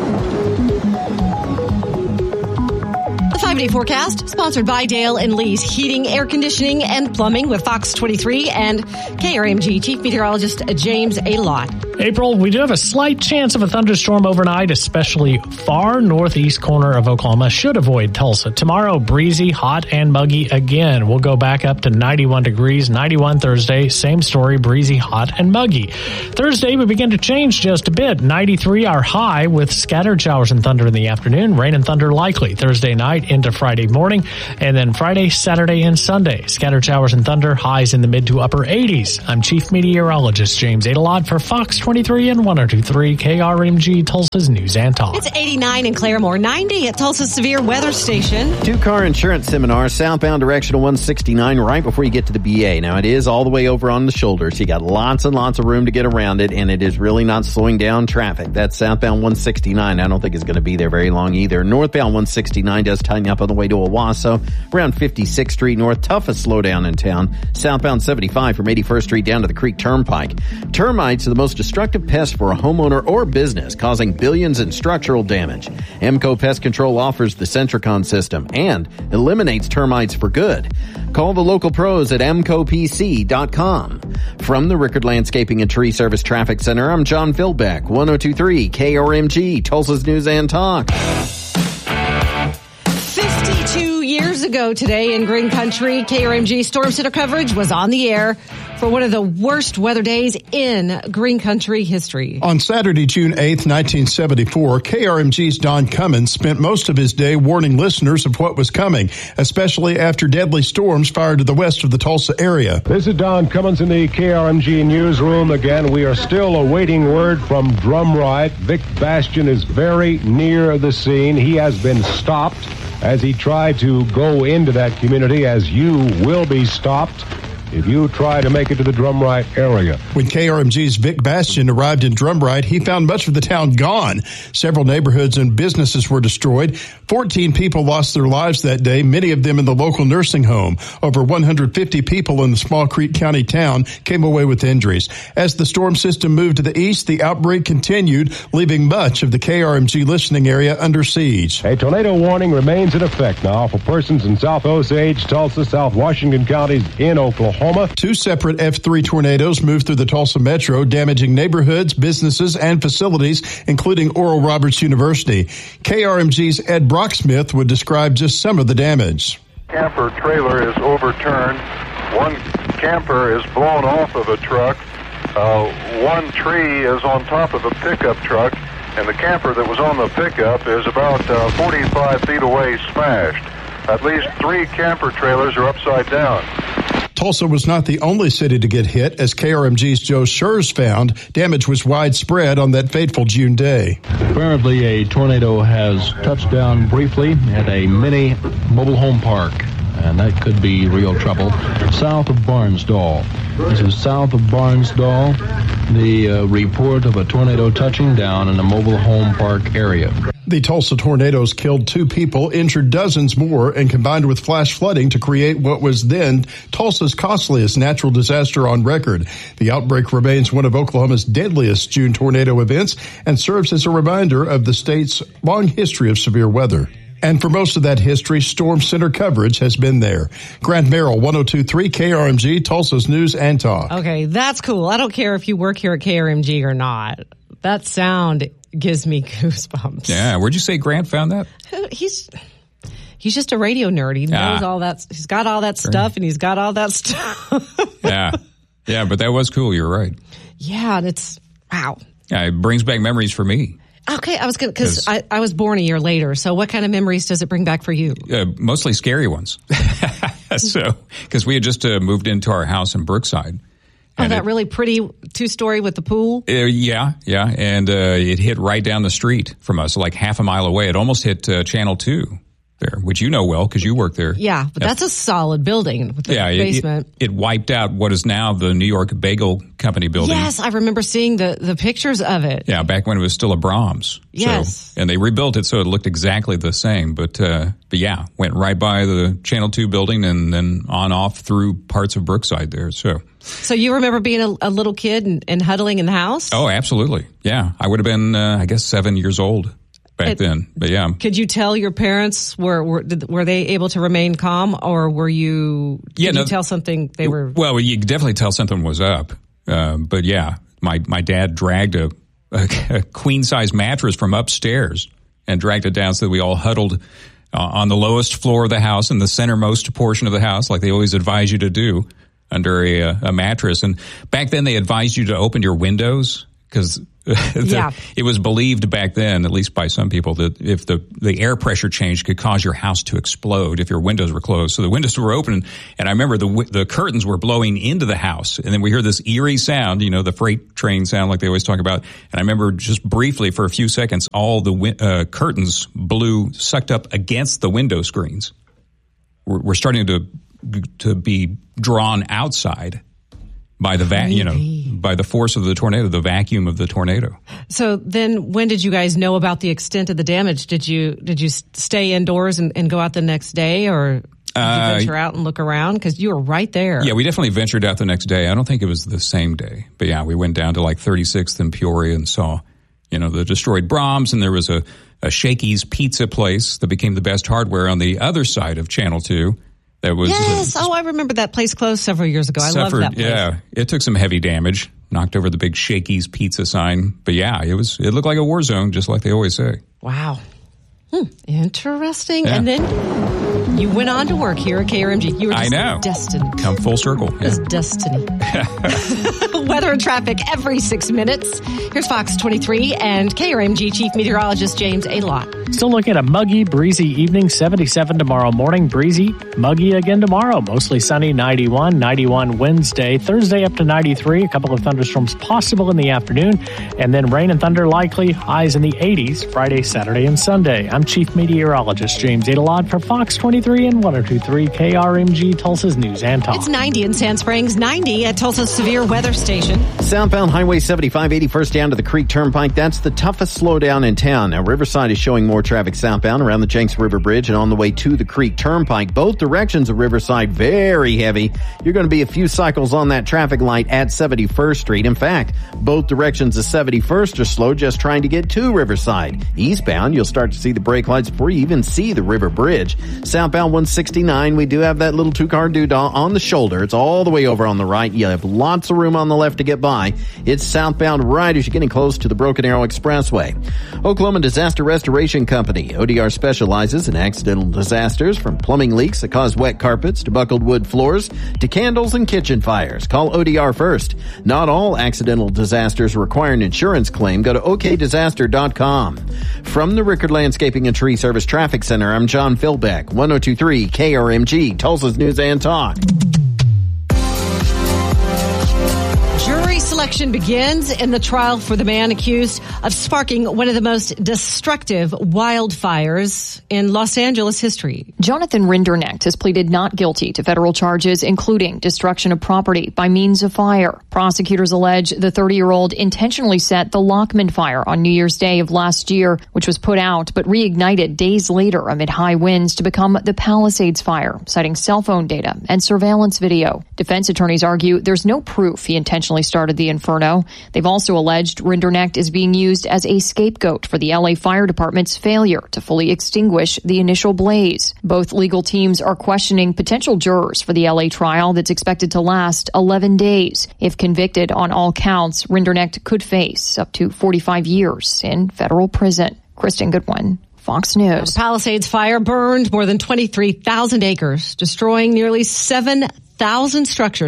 The 5-day forecast, sponsored by Dale and Lee's Heating, Air Conditioning, and Plumbing with Fox 23 and KRMG Chief Meteorologist James A. Lott. April, we do have a slight chance of a thunderstorm overnight, especially far northeast corner of Oklahoma. Should avoid Tulsa. Tomorrow, breezy, hot, and muggy again. We'll go back up to 91 degrees, 91 Thursday. Same story, breezy, hot, and muggy. Thursday, we begin to change just a bit. 93 our high with scattered showers and thunder in the afternoon. Rain and thunder likely Thursday night into Friday morning. And then Friday, Saturday, and Sunday. Scattered showers and thunder, highs in the mid to upper 80s. I'm Chief Meteorologist James Adelot for Fox 23 and 102.3 KRMG, Tulsa's News and Talk. It's 89 in Claremore, 90 at Tulsa's Severe Weather Station. Two-car insurance seminar, southbound direction of 169 right before you get to the BA. Now, it is all the way over on the shoulder, so you got lots and lots of room to get around it, and it is really not slowing down traffic. That's southbound 169. I don't think it's going to be there very long either. Northbound 169 does tighten up on the way to Owasso. Around 56th Street North, toughest slowdown in town. Southbound 75 from 81st Street down to the Creek Turnpike. Termites are the most destructive pest for a homeowner or business, causing billions in structural damage. EMCO Pest Control offers the Centricon system and eliminates termites for good. Call the local pros at EMCOPC.com. From the Rickard Landscaping and Tree Service Traffic Center, I'm John Philbeck, 102.3 KRMG, Tulsa's News and Talk. 52 years ago today in Green Country, KRMG Storm Center coverage was on the air for one of the worst weather days in Green Country history. On Saturday, June 8th, 1974, KRMG's Don Cummins spent most of his day warning listeners of what was coming, especially after deadly storms fired to the west of the Tulsa area. This is Don Cummins in the KRMG newsroom. Again, we are still awaiting word from Drumright. Vic Bastion is very near the scene. He has been stopped as he tried to go into that community, as you will be stopped if you try to make it to the Drumright area. When KRMG's Vic Bastion arrived in Drumright, he found much of the town gone. Several neighborhoods and businesses were destroyed. 14 people lost their lives that day, many of them in the local nursing home. Over 150 people in the small Creek County town came away with injuries. As the storm system moved to the east, the outbreak continued, leaving much of the KRMG listening area under siege. A tornado warning remains in effect now for persons in South Osage, Tulsa, South Washington counties in Oklahoma. Two separate F3 tornadoes moved through the Tulsa metro, damaging neighborhoods, businesses, and facilities, including Oral Roberts University. KRMG's Ed Brocksmith would describe just some of the damage. Camper trailer is overturned. One camper is blown off of a truck. One tree is on top of a pickup truck, and the camper that was on the pickup is about 45 feet away, smashed. At least 3 camper trailers are upside down. Tulsa was not the only city to get hit. As KRMG's Joe Schurz found, damage was widespread on that fateful June day. Apparently, a tornado has touched down briefly at a mini mobile home park, and that could be real trouble, south of Barnsdall. This is south of Barnsdall, the report of a tornado touching down in a mobile home park area. The Tulsa tornadoes killed 2 people, injured dozens more, and combined with flash flooding to create what was then Tulsa's costliest natural disaster on record. The outbreak remains one of Oklahoma's deadliest June tornado events and serves as a reminder of the state's long history of severe weather. And for most of that history, Storm Center coverage has been there. Grant Merrill, 102.3 KRMG, Tulsa's News and Talk. Okay, that's cool. I don't care if you work here at KRMG or not. That sound gives me goosebumps. Yeah, where'd you say Grant found that? He's just a radio nerd. He knows all that. He's got all that stuff, and he's got all that stuff. Yeah, but that was cool. You're right. Yeah, and it's wow. It brings back memories for me. Okay, I was going because I was born a year later. So what kind of memories does it bring back for you? Mostly scary ones. So because we had just moved into our house in Brookside. Oh, that really pretty 2-story with the pool? Yeah. And it hit right down the street from us, like half a mile away. It almost hit Channel 2 there, which you know well because you work there. Yeah, but that's a solid building with the basement. It wiped out what is now the New York Bagel Company building. Yes, I remember seeing the pictures of it. Yeah, back when it was still a Brahms. Yes. So, and they rebuilt it so it looked exactly the same. But yeah, went right by the Channel 2 building and then on off through parts of Brookside there. So you remember being a little kid and huddling in the house? Oh, absolutely. Yeah, I would have been, I guess, 7 years old back then. But yeah. Could you tell your parents were they able to remain calm, or were you? Did you tell something they were? Well, you could definitely tell something was up. But yeah, my dad dragged a queen size mattress from upstairs and dragged it down so that we all huddled on the lowest floor of the house in the centermost portion of the house, like they always advise you to do, under a mattress. And back then they advised you to open your windows because it was believed back then, at least by some people, that if the air pressure change could cause your house to explode if your windows were closed. So the windows were open, and I remember the curtains were blowing into the house, and then we hear this eerie sound, the freight train sound like they always talk about. And I remember just briefly for a few seconds, all the curtains sucked up against the window screens. We're starting to be drawn outside by the by the force of the tornado, the vacuum of the tornado. So then, when did you guys know about the extent of the damage? Did you stay indoors and go out the next day, or did you venture out and look around because you were right there? Yeah, we definitely ventured out the next day. I don't think it was the same day, but yeah, we went down to like 36th and Peoria and saw, the destroyed Brahms, and there was a Shakey's pizza place that became the Best Hardware on the other side of Channel 2. That was I remember that place closed several years ago. I love that place. Yeah, it took some heavy damage, knocked over the big Shakey's pizza sign. But yeah, it looked like a war zone, just like they always say. Wow. Interesting. Yeah. And then you went on to work here at KRMG. You were just destined. Come full circle. Yeah. It's destiny. Weather and traffic every 6 minutes. Here's Fox 23 and KRMG Chief Meteorologist James A. Lott. Still looking at a muggy, breezy evening, 77 tomorrow morning. Breezy, muggy again tomorrow. Mostly sunny, 91 Wednesday. Thursday up to 93. A couple of thunderstorms possible in the afternoon. And then rain and thunder likely. Highs in the 80s Friday, Saturday, and Sunday. I'm Chief Meteorologist James A. Lott for Fox 23 and 102.3 KRMG, Tulsa's News and Talk. It's 90 in Sand Springs, 90 at Tulsa's Severe Weather Station. Southbound Highway 75, 81st down to the Creek Turnpike. That's the toughest slowdown in town. Now, Riverside is showing more traffic southbound around the Jenks River Bridge and on the way to the Creek Turnpike. Both directions of Riverside very heavy. You're going to be a few cycles on that traffic light at 71st Street. In fact, both directions of 71st are slow just trying to get to Riverside. Eastbound, you'll start to see the brake lights before you even see the River Bridge. Southbound 169, we do have that little two-car doodah on the shoulder. It's all the way over on the right. You have lots of room on the left to get by. It's southbound right as you're getting close to the Broken Arrow Expressway. Oklahoma Disaster Restoration Company. ODR specializes in accidental disasters from plumbing leaks that cause wet carpets to buckled wood floors to candles and kitchen fires. Call ODR first. Not all accidental disasters require an insurance claim. Go to okdisaster.com. From the Rickard Landscaping and Tree Service Traffic Center, I'm John Philbeck, 102.3 KRMG, Tulsa's News and Talk. Jury selection begins in the trial for the man accused of sparking one of the most destructive wildfires in Los Angeles history. Jonathan Rinderknecht has pleaded not guilty to federal charges, including destruction of property by means of fire. Prosecutors allege the 30-year-old intentionally set the Lockman fire on New Year's Day of last year, which was put out but reignited days later amid high winds to become the Palisades fire, citing cell phone data and surveillance video. Defense attorneys argue there's no proof he intentionally started the inferno. They've also alleged Rinderknecht is being used as a scapegoat for the LA Fire Department's failure to fully extinguish the initial blaze. Both legal teams are questioning potential jurors for the LA trial that's expected to last 11 days. If convicted on all counts, Rinderknecht could face up to 45 years in federal prison. Kristen Goodwin, Fox News. The Palisades fire burned more than 23,000 acres, destroying nearly 7,000 structures.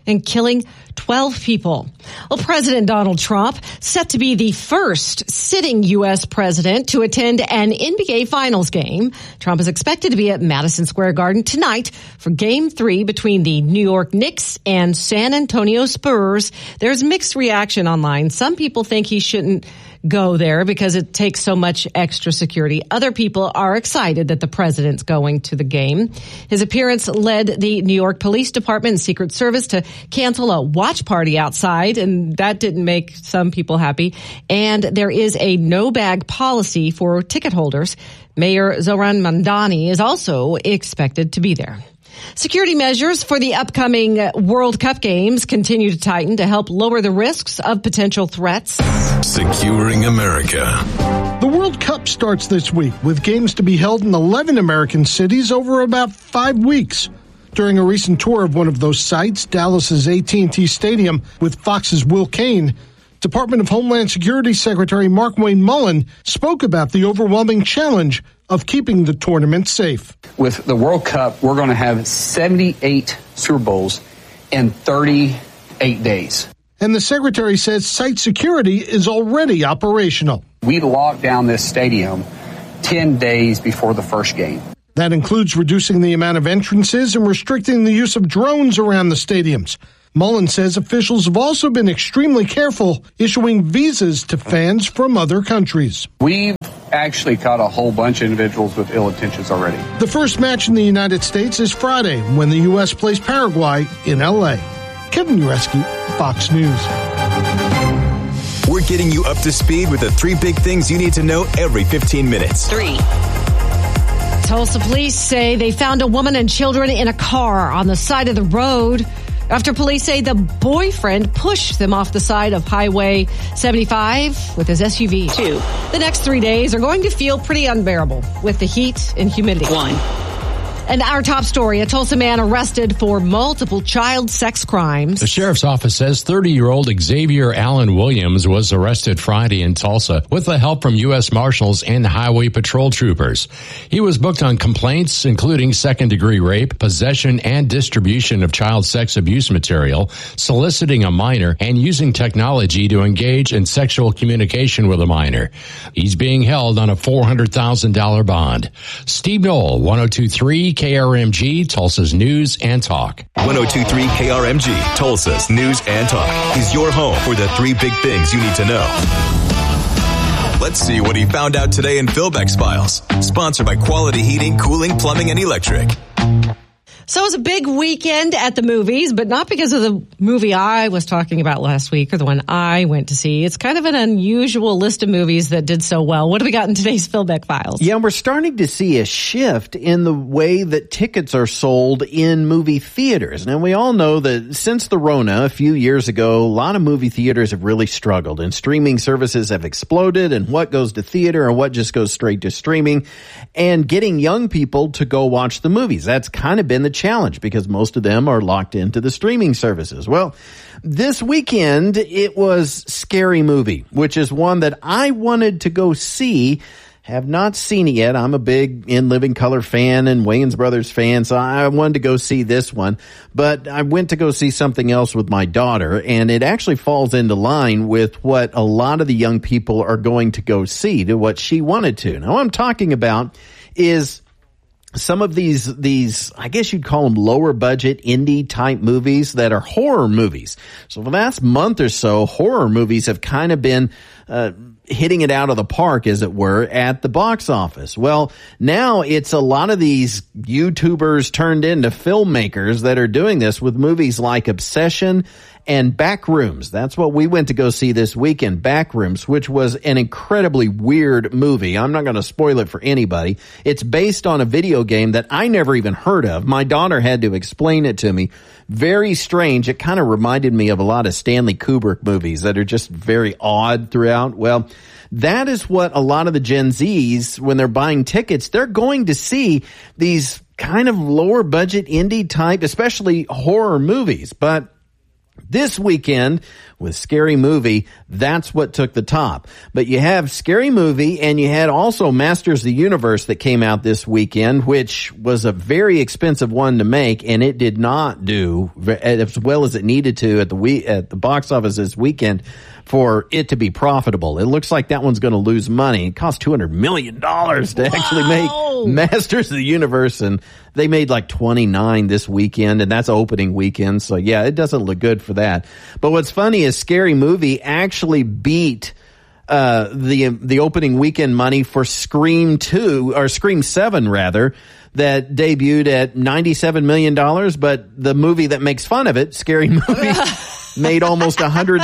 and killing 12 people. Well, President Donald Trump, set to be the first sitting U.S. president to attend an NBA Finals game. Trump is expected to be at Madison Square Garden tonight for Game 3 between the New York Knicks and San Antonio Spurs. There's mixed reaction online. Some people think he shouldn't go there because it takes so much extra security. Other people are excited that the president's going to the game. His appearance led the New York Police Department and Secret Service to cancel a watch party outside, and that didn't make some people happy. And there is a no-bag policy for ticket holders. Mayor Zoran Mandani is also expected to be there. Security measures for the upcoming World Cup games continue to tighten to help lower the risks of potential threats. Securing America. The World Cup starts this week with games to be held in 11 American cities over about 5 weeks. During a recent tour of one of those sites, Dallas's AT&T Stadium with Fox's Will Cain, Department of Homeland Security Secretary Markwayne Mullin spoke about the overwhelming challenge of keeping the tournament safe. With the World Cup, we're going to have 78 Super Bowls in 38 days. And the secretary says site security is already operational. We locked down this stadium 10 days before the first game. That includes reducing the amount of entrances and restricting the use of drones around the stadiums. Mullin says officials have also been extremely careful issuing visas to fans from other countries. We've actually caught a whole bunch of individuals with ill intentions already. The first match in the United States is Friday when the U.S. plays Paraguay in L.A. Kevin Ureski, Fox News. We're getting you up to speed with the 3 big things you need to know every 15 minutes. 3. Tulsa police say they found a woman and children in a car on the side of the road after police say the boyfriend pushed them off the side of Highway 75 with his SUV. 2. The next 3 days are going to feel pretty unbearable with the heat and humidity. 1. And our top story, a Tulsa man arrested for multiple child sex crimes. The sheriff's office says 30-year-old Xavier Allen Williams was arrested Friday in Tulsa with the help from U.S. Marshals and Highway Patrol troopers. He was booked on complaints including second-degree rape, possession and distribution of child sex abuse material, soliciting a minor, and using technology to engage in sexual communication with a minor. He's being held on a $400,000 bond. Steve Knoll, 102.3 KRMG, Tulsa's News and Talk. 102.3 KRMG, Tulsa's News and Talk, is your home for the 3 big things you need to know. Let's see what he found out today in Philbeck's Files. Sponsored by Quality Heating, Cooling, Plumbing, and Electric. So it was a big weekend at the movies, but not because of the movie I was talking about last week or the one I went to see. It's kind of an unusual list of movies that did so well. What do we got in today's Philbeck Files? Yeah, we're starting to see a shift in the way that tickets are sold in movie theaters. Now, we all know that since the Rona a few years ago, a lot of movie theaters have really struggled, and streaming services have exploded, and what goes to theater and what just goes straight to streaming, and getting young people to go watch the movies. That's kind of been the challenge because most of them are locked into the streaming services. Well, this weekend it was Scary Movie, which is one that I wanted to go see. Have not seen it yet. I'm a big In Living Color fan and Wayans Brothers fan, so I wanted to go see this one. But I went to go see something else with my daughter, and it actually falls into line with what a lot of the young people are going to go see, to what she wanted to. Now, what I'm talking about is some of these, I guess you'd call them lower budget indie type movies that are horror movies. So for the last month or so, horror movies have kind of been, hitting it out of the park, as it were, at the box office. Well, now it's a lot of these YouTubers turned into filmmakers that are doing this with movies like Obsession and Backrooms. That's what we went to go see this weekend, Backrooms, which was an incredibly weird movie. I'm not going to spoil it for anybody. It's based on a video game that I never even heard of. My daughter had to explain it to me. Very strange. It kind of reminded me of a lot of Stanley Kubrick movies that are just very odd throughout. Well, that is what a lot of the Gen Zs, when they're buying tickets, they're going to see these kind of lower budget indie type, especially horror movies. But This weekend, with Scary Movie, that's what took the top. But you have Scary Movie, and you had also Masters of the Universe that came out this weekend, which was a very expensive one to make, and it did not do as well as it needed to at the box office this weekend for it to be profitable. It looks like that one's going to lose money. It cost $200 million to actually make Masters of the Universe, and they made like 29 this weekend, and that's opening weekend. So yeah, it doesn't look good for that. But what's funny is Scary Movie actually beat the opening weekend money for Scream 2 or Scream 7 rather, that debuted at $97 million, but the movie that makes fun of it, Scary Movie, made almost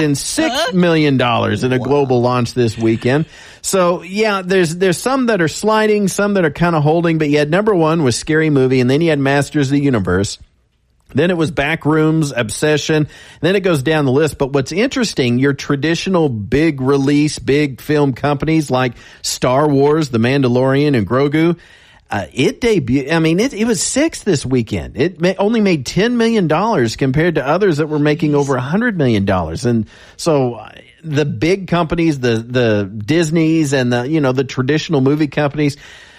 $106 million in a global launch this weekend. So yeah, there's some that are sliding, some that are kind of holding, but you had number one was Scary Movie, and then you had Masters of the Universe. Then it was Backrooms, Obsession, then it goes down the list. But what's interesting, your traditional big release, big film companies like Star Wars, The Mandalorian, and Grogu, it debuted, I mean, it was sixth this weekend. It only made $10 million compared to others that were making over $100 million. And so the big companies, the Disneys and the traditional movie companies,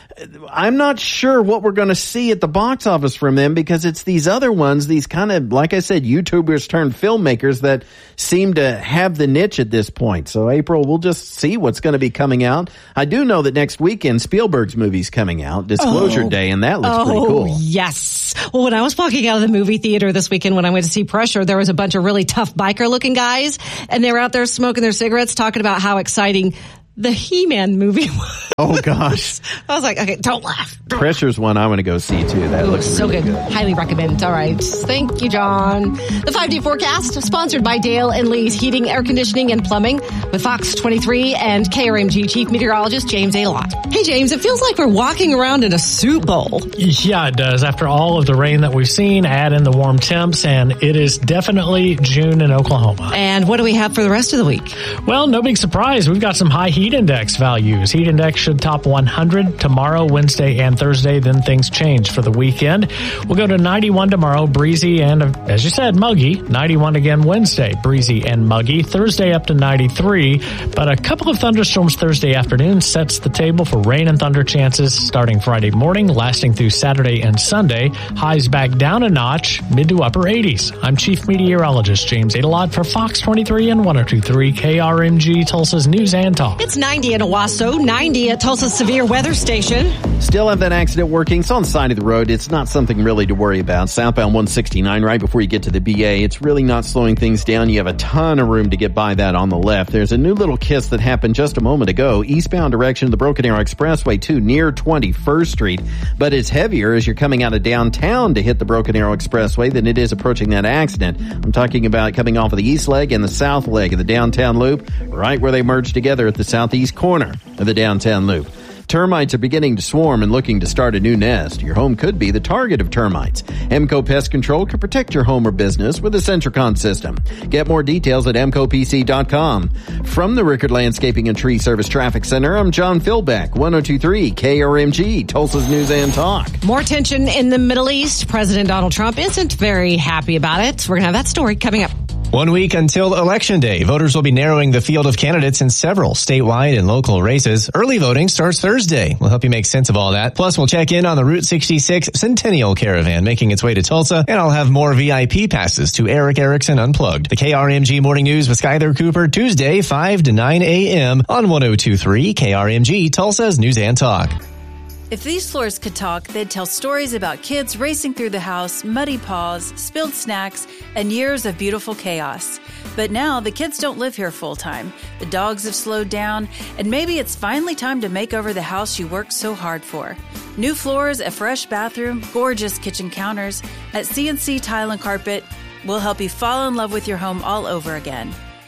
I'm not sure what we're going to see at the box office from them, because it's these other ones, these kind of, like I said, YouTubers turned filmmakers that seem to have the niche at this point. So April, we'll just see what's going to be coming out. I do know that next weekend Spielberg's movie's coming out, Disclosure Day, and that looks pretty cool. Oh, yes. Well, when I was walking out of the movie theater this weekend when I went to see Pressure, there was a bunch of really tough biker looking guys, and they were out there smoking their cigarettes, talking about how exciting the He-Man movie was. Oh, gosh. I was like, okay, don't laugh. Pressure's one I want to go see, too. That looks so really good. Highly recommend. All right. Thank you, John. The 5-day forecast, sponsored by Dale and Lee's Heating, Air Conditioning, and Plumbing, with Fox 23 and KRMG Chief Meteorologist James A. Lott. Hey, James, it feels like we're walking around in a soup bowl. Yeah, it does. After all of the rain that we've seen, add in the warm temps, and it is definitely June in Oklahoma. And what do we have for the rest of the week? Well, no big surprise. We've got some high heat index values. Heat index should top 100 tomorrow, Wednesday, and Thursday. Then things change for the weekend. We'll go to 91 tomorrow, breezy and, as you said, muggy. 91 again Wednesday, breezy and muggy. Thursday up to 93, but a couple of thunderstorms Thursday afternoon sets the table for rain and thunder chances starting Friday morning, lasting through Saturday and Sunday. Highs back down a notch, mid to upper 80s. I'm Chief Meteorologist James Adelot for Fox 23 and 102.3 KRMG, Tulsa's News and Talk. It's 90 in Owasso, 90 at Tulsa's Severe Weather Station. Still have that accident working. It's on the side of the road. It's not something really to worry about. Southbound 169 right before you get to the BA. It's really not slowing things down. You have a ton of room to get by that on the left. There's a new little kiss that happened just a moment ago. Eastbound direction of the Broken Arrow Expressway 2 near 21st Street. But it's heavier as you're coming out of downtown to hit the Broken Arrow Expressway than it is approaching that accident. I'm talking about coming off of the east leg and the south leg of the downtown loop, right where they merge together at the southeast corner of the downtown loop. Termites are beginning to swarm and looking to start a new nest. Your home could be the target of termites. Emco Pest Control can protect your home or business with a Centricon system. Get more details at emcopc.com. From the Rickard Landscaping and Tree Service Traffic Center, I'm John Philbeck, 102.3 KRMG, Tulsa's News and Talk. More tension in the Middle East. President Donald Trump isn't very happy about it. We're going to have that story coming up. 1 week until Election Day, voters will be narrowing the field of candidates in several statewide and local races. Early voting starts Thursday. We'll help you make sense of all that. Plus, we'll check in on the Route 66 Centennial Caravan making its way to Tulsa, and I'll have more VIP passes to Eric Erickson Unplugged. The KRMG Morning News with Skyler Cooper, Tuesday, 5 to 9 a.m. on 102.3 KRMG, Tulsa's News and Talk. If these floors could talk, they'd tell stories about kids racing through the house, muddy paws, spilled snacks, and years of beautiful chaos. But now the kids don't live here full time. The dogs have slowed down, and maybe it's finally time to make over the house you worked so hard for. New floors, a fresh bathroom, gorgeous kitchen counters. At CNC Tile and Carpet, we'll help you fall in love with your home all over again.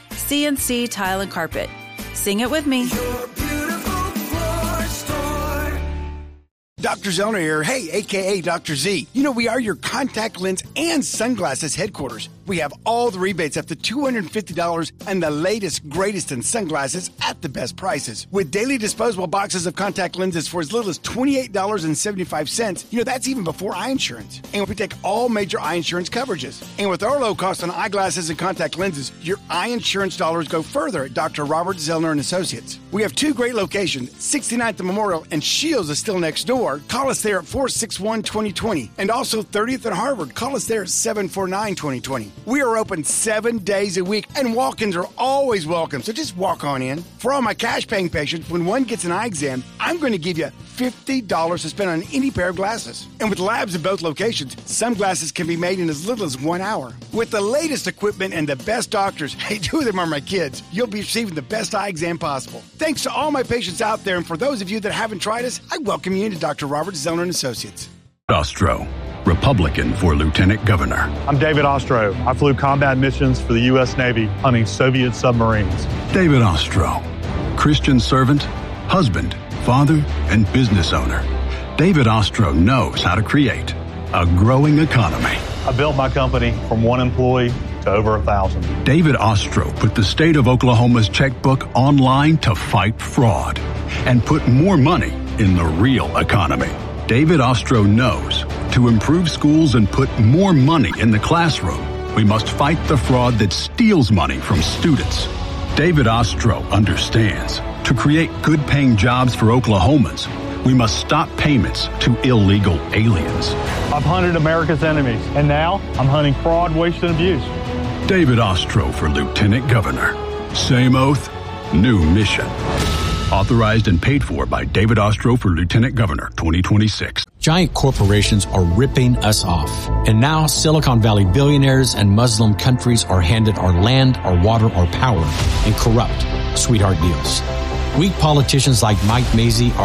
CNC Tile and Carpet. Sing it with me. Dr. Zellner here. Hey, a.k.a. Dr. Z. You know, we are your contact lens and sunglasses headquarters. We have all the rebates up to $250 and the latest, greatest in sunglasses at the best prices. With daily disposable boxes of contact lenses for as little as $28.75, that's even before eye insurance. And we take all major eye insurance coverages. And with our low cost on eyeglasses and contact lenses, your eye insurance dollars go further at Dr. Robert Zellner and Associates. We have two great locations, 69th and Memorial, and Shields is still next door. Call us there at 461-2020. And also 30th and Harvard. Call us there at 749-2020. We are open 7 days a week, and walk-ins are always welcome, so just walk on in. For all my cash-paying patients, when one gets an eye exam, I'm going to give you $50 to spend on any pair of glasses. And with labs in both locations, some glasses can be made in as little as 1 hour. With the latest equipment and the best doctors, hey, two of them are my kids, you'll be receiving the best eye exam possible. Thanks to all my patients out there, and for those of you that haven't tried us, I welcome you into Dr. Robert Zellner and Associates. Ostro, Republican for Lieutenant Governor. I'm David Ostro. I flew combat missions for the U.S. Navy hunting Soviet submarines. David Ostro, Christian servant, husband, father, and business owner. David Ostro knows how to create a growing economy. I built my company from one employee to over 1,000. David Ostro put the state of Oklahoma's checkbook online to fight fraud and put more money in the real economy. David Ostro knows to improve schools and put more money in the classroom, we must fight the fraud that steals money from students. David Ostro understands to create good-paying jobs for Oklahomans, we must stop payments to illegal aliens. I've hunted America's enemies, and now I'm hunting fraud, waste, and abuse. David Ostro for Lieutenant Governor. Same oath, new mission. Authorized and paid for by David Ostro for Lieutenant Governor 2026. Giant corporations are ripping us off. And now Silicon Valley billionaires and Muslim countries are handed our land, our water, our power in corrupt sweetheart deals. Weak politicians like Mike Mazzei are